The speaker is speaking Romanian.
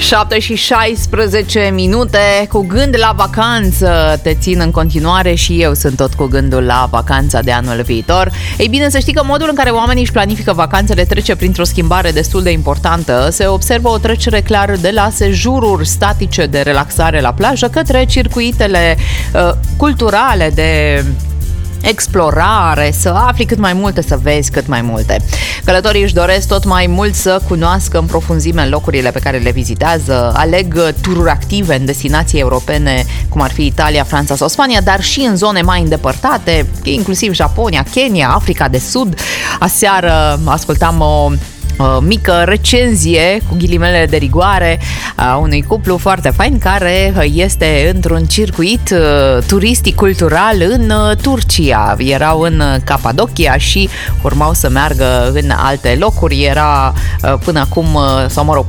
7:16 cu gând la vacanță. Te țin în continuare și eu sunt tot cu gândul la vacanța de anul viitor. Ei bine, să știi că modul în care oamenii își planifică vacanțele trece printr-o schimbare destul de importantă. Se observă o trecere clară de la sejururi statice de relaxare la plajă către circuitele culturale de explorare, să afli cât mai multe, să vezi cât mai multe. Călătorii își doresc tot mai mult să cunoască în profunzime locurile pe care le vizitează, aleg tururi active în destinații europene, cum ar fi Italia, Franța sau Spania, dar și în zone mai îndepărtate, inclusiv Japonia, Kenya, Africa de Sud. Aseară ascultam o mică recenzie cu ghilimele de rigoare a unui cuplu foarte fain care este într-un circuit turistic cultural în Turcia. Erau în Capadocia și urmau să meargă în alte locuri. Era până acum, sau mă rog,